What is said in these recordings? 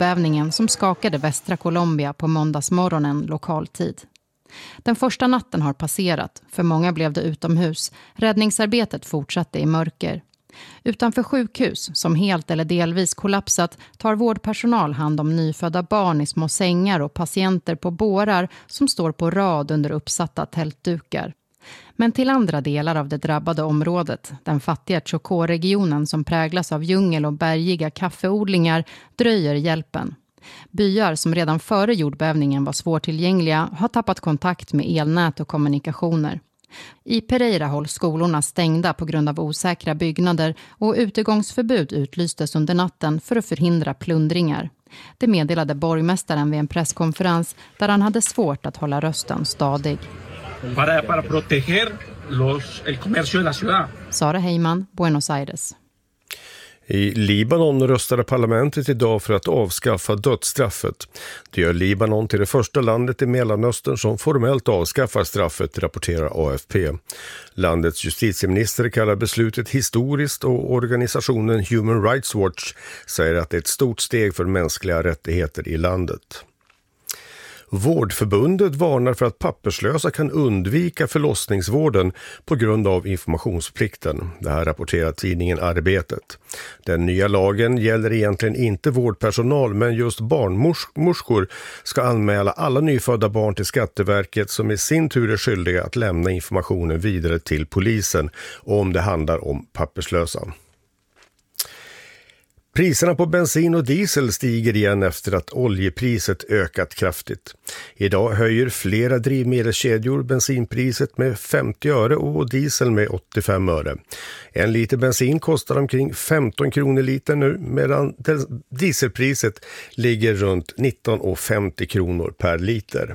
jordbävningen som skakade västra Colombia på måndagsmorgonen lokal tid. Den första natten har passerat, för många blev det utomhus. Räddningsarbetet fortsatte i mörker. Utanför sjukhus, som helt eller delvis kollapsat, tar vårdpersonal hand om nyfödda barn i små sängar och patienter på bårar som står på rad under uppsatta tältdukar. Men till andra delar av det drabbade området, den fattiga Chocó-regionen som präglas av djungel och bergiga kaffeodlingar, dröjer hjälpen. Byar som redan före jordbävningen var svårtillgängliga har tappat kontakt med elnät och kommunikationer. I Pereira hålls skolorna stängda på grund av osäkra byggnader och utegångsförbud utlystes under natten för att förhindra plundringar. Det meddelade borgmästaren vid en presskonferens där han hade svårt att hålla rösten stadig. Para proteger el comercio de la ciudad. Sara Heyman, Buenos Aires. I Libanon röstade parlamentet idag för att avskaffa dödsstraffet. Det gör Libanon till det första landet i Mellanöstern som formellt avskaffar straffet, rapporterar AFP. Landets justitieminister kallar beslutet historiskt och organisationen Human Rights Watch säger att det är ett stort steg för mänskliga rättigheter i landet. Vårdförbundet varnar för att papperslösa kan undvika förlossningsvården på grund av informationsplikten. Det här rapporterar tidningen Arbetet. Den nya lagen gäller egentligen inte vårdpersonal, men just barnmorskor ska anmäla alla nyfödda barn till Skatteverket som i sin tur är skyldiga att lämna informationen vidare till polisen om det handlar om papperslösa. Priserna på bensin och diesel stiger igen efter att oljepriset ökat kraftigt. Idag höjer flera drivmedelskedjor bensinpriset med 50 öre och diesel med 85 öre. En liter bensin kostar omkring 15 kronor liter nu, medan dieselpriset ligger runt 19,50 kronor per liter.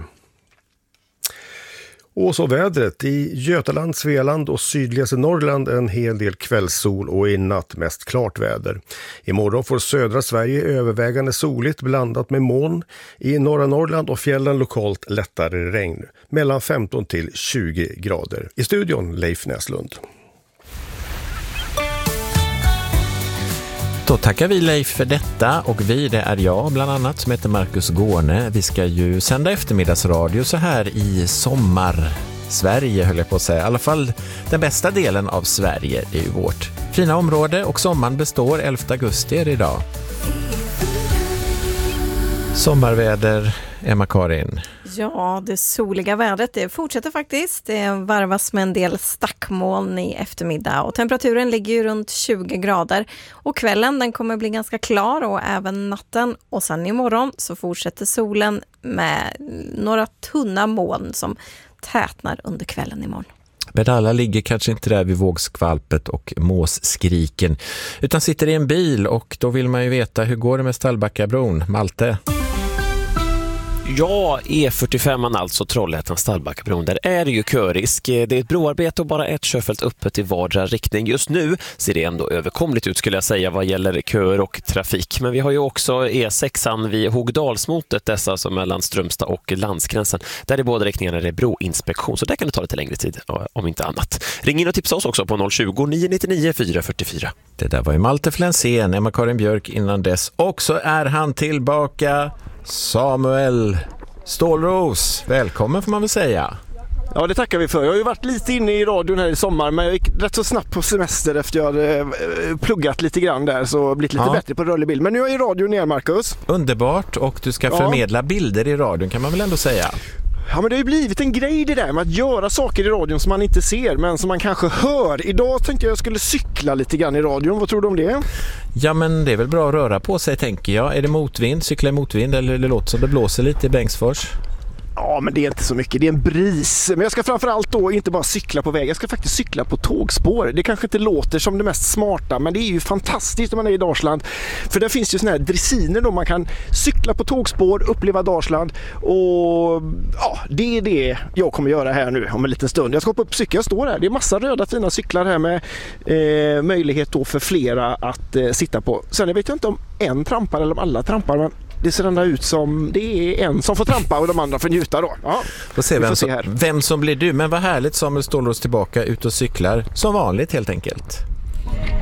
Och så vädret. I Götaland, Svealand och sydligaste Norrland en hel del kvällssol och i natt mest klart väder. Imorgon får södra Sverige övervägande soligt blandat med moln. I norra Norrland och fjällen lokalt lättare regn. Mellan 15 till 20 grader. I studion Leif Näslund. Då tackar vi Leif för detta, och det är jag bland annat som heter Marcus Gårne. Vi ska ju sända eftermiddagsradio så här i sommar-Sverige, höll jag på att säga. I alla fall den bästa delen av Sverige, det är ju vårt fina område, och sommaren består. 11 augusti är det idag. Sommarväder, Emma-Karin. Ja, det soliga vädret det fortsätter faktiskt. Det varvas med en del stackmoln i eftermiddag och temperaturen ligger ju runt 20 grader. Och kvällen den kommer bli ganska klar, och även natten. Och sen imorgon så fortsätter solen med några tunna moln som tätnar under kvällen imorgon. Men alla ligger kanske inte där vid vågskvalpet och måsskriken, utan sitter i en bil, och då vill man ju veta hur går det med Stallbackabron. Malte? Ja, E45 alltså Trollhättan-Stallbackabron. Där är det ju körisk. Det är ett broarbete och bara ett körfält öppet i vardera riktning. Just nu ser det ändå överkomligt ut skulle jag säga vad gäller köer och trafik. Men vi har ju också E6an vid Hogdalsmotet, dessa som mellan Strömstad och landsgränsen. Där i båda riktningarna är det broinspektion, så där kan det ta lite längre tid om inte annat. Ring in och tipsa oss också på 020-999 444. Det där var ju Malte Flensén, Emma-Karin Björk innan dess. Och så är han tillbaka, Samuel Stålros. Välkommen får man väl säga. Ja, det tackar vi för. Jag har ju varit lite inne i radion här i sommar, men jag gick rätt så snabbt på semester efter jag hade pluggat lite grann där, så blivit lite bättre på rörlig bild. Men nu är jag i radion igen, Marcus. Underbart, och du ska förmedla bilder i radion kan man väl ändå säga. Ja, men det har ju blivit en grej det där med att göra saker i radion som man inte ser men som man kanske hör. Idag tänkte jag skulle cykla lite grann i radion. Vad tror du om det? Ja, men det är väl bra att röra på sig tänker jag. Är det motvind, cykla i motvind, eller det låter som det blåser lite i Bengtsfors? Ja, men det är inte så mycket. Det är en bris. Men jag ska framförallt då inte bara cykla på väg. Jag ska faktiskt cykla på tågspår. Det kanske inte låter som det mest smarta, men det är ju fantastiskt när man är i Dalsland. För där finns ju såna här dressiner då man kan cykla på tågspår, uppleva Dalsland. Och ja, det är det jag kommer göra här nu om en liten stund. Jag ska hoppa upp cykeln. Jag står här. Det är massa röda fina cyklar här med möjlighet då för flera att sitta på. Sen vet jag inte om en trampar eller om alla trampar, men det ser ändå ut som det är en som får trampa och de andra får njuta då. Ja, får se vem som blir du. Men vad härligt, Samuel Stålros tillbaka ut och cyklar som vanligt helt enkelt.